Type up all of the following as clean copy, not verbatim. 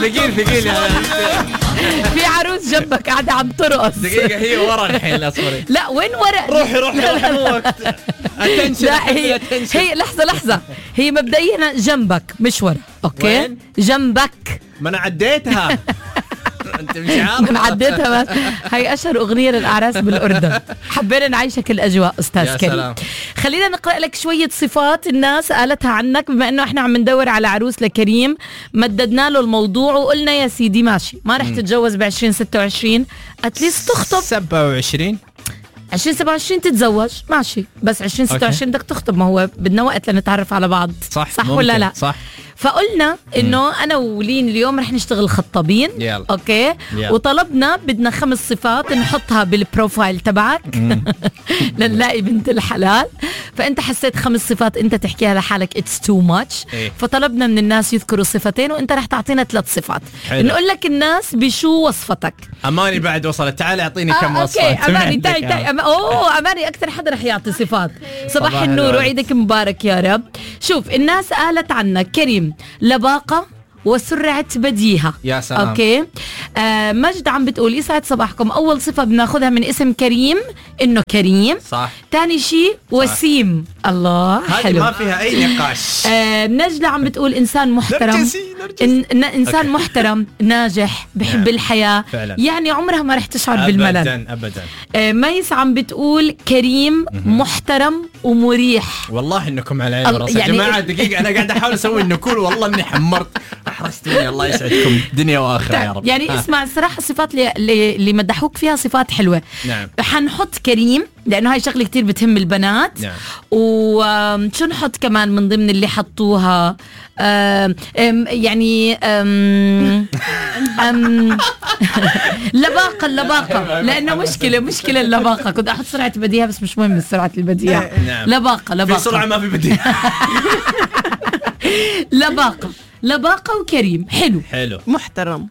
ثقيل يعني. في عروس جنبك قاعدة عم ترقص. دقيقة هي ورا الحين الأصفر. لا وين ورا؟ روحي مو وقت. لا هي لحظة هي مبدئيا جنبك مش ورا. اوكي وين؟ جنبك. ما أنا عديتها. أنت مش عارف. أنا عديتها. بس هي أشهر أغنية للأعراس بالأردن. حبينا نعيشك الأجواء أستاذ كريم. سلام. خلينا نقرأ لك شوية صفات الناس قالتها عنك، بما أنه إحنا عم ندور على عروس لكريم. مددنا له الموضوع وقلنا يا سيدي ماشي، ما رح تتجوز ب2026 أتليست تخطب 27 2027 تتزوج ماشي، بس 2026 بدك تخطب. ما هو بدنا وقت لنتعرف على بعض. صح ولا لا؟ صح. فقلنا انه انا ولين اليوم رح نشتغل خطابين. يلا. اوكي يلا. وطلبنا بدنا 5 صفات نحطها بالبروفايل تبعك لنلاقي بنت الحلال. فانت حسيت 5 صفات انت تحكيها لحالك اتس تو ماتش. إيه. فطلبنا من الناس يذكروا صفتين وانت رح تعطينا 3 صفات. حلو. نقول لك الناس بشو وصفتك. أماني بعد وصلت، تعال اعطيني كم وصفة. اوكي اماني تعي اماني اكثر حدا رح يعطي صفات. صباح صباح النور الورد. وعيدك مبارك يا رب. شوف الناس قالت عنك كريم لباقة وسرعة بديهة. يا سلام. اوكي مجد عم بتقول يسعد صباحكم. اول صفة بناخذها من اسم كريم انه كريم. صح. ثاني شيء وسيم. الله هذه حلو. ما فيها أي نقاش. نجلة عم بتقول إنسان محترم. نرجسي. إنسان محترم ناجح بحب الحياة فعلا. يعني عمرها ما رح تشعر بالملل. أبدا. ميس عم بتقول كريم محترم ومريح. والله إنكم على عيني وراسي يا يعني جماعة. دقيقة أنا قاعد أحاول أسوي النكول والله إني حمرت أحرجتوني. الله يسعدكم دنيا وآخرة يا رب. يعني اسمع الصراحة الصفات اللي مدحوك فيها صفات حلوة. نعم. حنحط كريم لأنه هاي شغلة كتير بتهم البنات. نعم. وشو نحط كمان من ضمن اللي حطوها؟ يعني اللباقة لأنه مشكلة اللباقة. كنت أحط سرعة البديهة بس مش مهم سرعة البديهة. نعم. لباقة في سرعة ما في بديهة. لباقة وكريم حلو. محترم.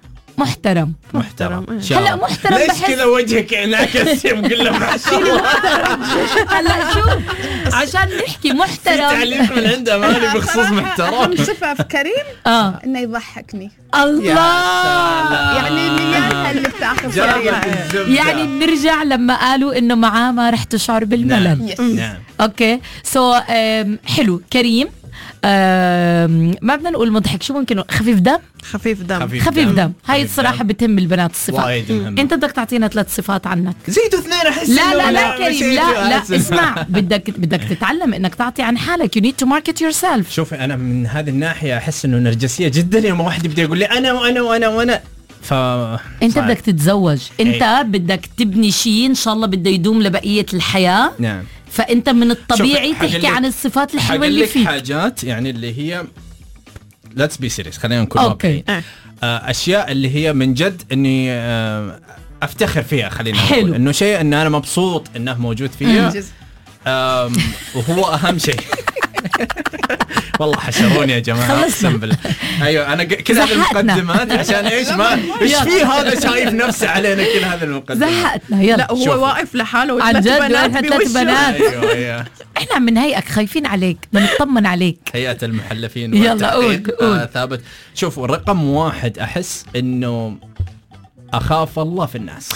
هلا محترم. ليش كذا وجهك انعكس يقول له ما شاء الله. هلا شوف عشان نحكي محترم. تعليق من عنده مالي بخصوص محترم. صفة في كريم انه يضحكني. الله يعني مليانها اللي بتاخذ يعني بنرجع لما قالوا انه معاه ما رح تشعر بالملل. نعم. اوكي سو حلو كريم. ما بدنا نقول مضحك، شو ممكن خفيف دم. خفيف دم. هاي الصراحة بتهم البنات الصفات. انت بدك تعطينا 3 صفات عنك. زيدوا 2 احس. لا كريم لا اسمع بدك تتعلم انك تعطي عن حالك. you need to market yourself. شوف انا من هذه الناحية احس انه نرجسية جدا يوم واحد يبدأ يقول لي انا انت بدك تتزوج. انت بدك تبني شيء ان شاء الله بده يدوم لبقية الحياة. نعم. فانت من الطبيعي تحكي عن الصفات الحلوة اللي فيك. حاجات يعني اللي هي let's be serious. خلينا نكون اوكي. اشياء اللي هي من جد اني افتخر فيها. خلينا نقول انه شيء ان انا مبسوط انه موجود فيها. وهو اهم شيء. والله حشروني يا جماعه اقسم بالله. ايوه انا كل هذه المقدمات عشان ايش ايش في هذا شايف نفسه علينا كل هذه المقدمات. زحقتنا. يلا لا هو واقف لحاله وثلاث بنات. ايوه احنا عم نهيئك خايفين عليك بنطمن عليك. هيئة المحلفين. يلا قول. ثابت. شوفوا رقم 1 احس انه اخاف الله في الناس.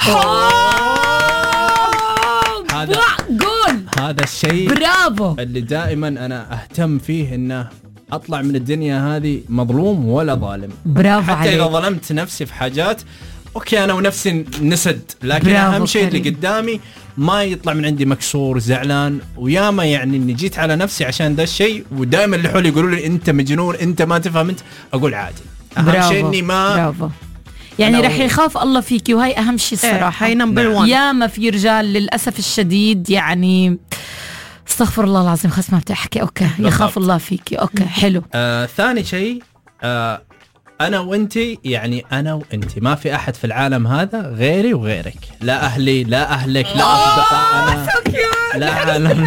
هذا الشيء برافو اللي دائما انا اهتم فيه انه اطلع من الدنيا هذه مظلوم ولا ظالم. برافو حتى اذا ظلمت نفسي في حاجات اوكي انا ونفسي نسد، لكن اهم شيء اللي قدامي ما يطلع من عندي مكسور زعلان. وياما يعني اني جيت على نفسي عشان ذا الشيء، ودائما اللي حولي يقولوا لي انت مجنون انت ما تفهم انت. اقول عادي. اهم شيء اني ما برافو. يعني رح يخاف الله فيكي وهي أهم شيء الصراحة. هاي نمبر 1. يا ما في رجال للأسف الشديد يعني استغفر الله العظيم خلاص ما بتحكي. أوكي يخاف الله فيكي. أوكي حلو. ثاني شيء أنا وأنتي، يعني أنا وأنتي ما في أحد في العالم هذا غيري وغيرك. لا أهلي لا أهلك لا أصدقائنا لا عالم.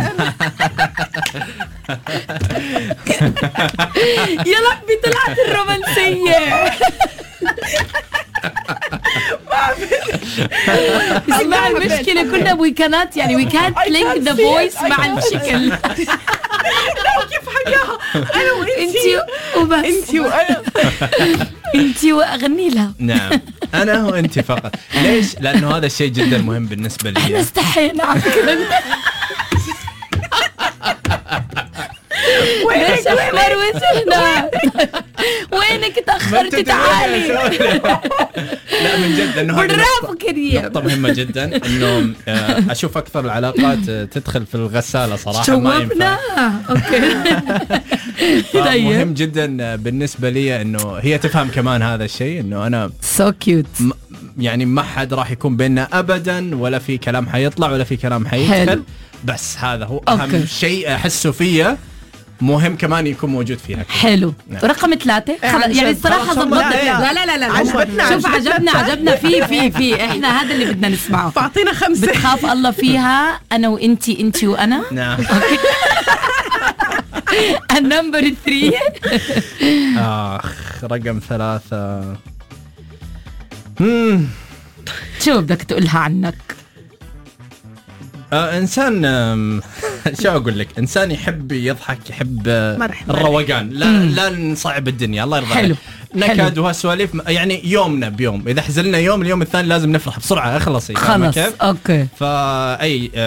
يا ربي طلعت الرومانسية. اسمع المشكلة كنا ويكانات يعني we can't link the voice مع الشكل. لا كيف حكاها أنا وإنتي وبس. إنتي وأنا. انتي واغني لها. نعم انا وانتي فقط. ليش؟ لانه هذا الشيء جدا مهم بالنسبه لي. احنا استحينا على فكره. وينك مروز هنا؟ وينك تاخرت؟ تعالي. لا من جد انه برافو كريم. نقطة مهمة جدا انه اشوف اكثر العلاقات تدخل في الغسالة صراحة ما ينفع. اوكي. مهم جدا بالنسبة لي انه هي تفهم كمان هذا الشيء انه انا سو كيوت. يعني ما حد راح يكون بيننا ابدا ولا في كلام حيطلع ولا في كلام حيدخل. بس هذا هو اهم شيء احسه فيا. مهم كمان يكون موجود فيها. حلو. رقم 3 يعني الصراحة ضبطنا. لا عجبتنا. شوف عجبنا في احنا هذا اللي بدنا نسمعه. فاعطينا 5. بتخاف الله فيها انا وانتي وانا. نعم. النمبر 3. رقم 3. شو بدك تقولها عنك؟ انسان شو اقول لك، انسان يحب يضحك، يحب الروقان. لا نصعب الدنيا. الله يرضى عليك. نكد وهالسواليف يعني يومنا بيوم. اذا حزلنا يوم، اليوم الثاني لازم نفرح بسرعه. اخلصي خلص. اوكي. فاي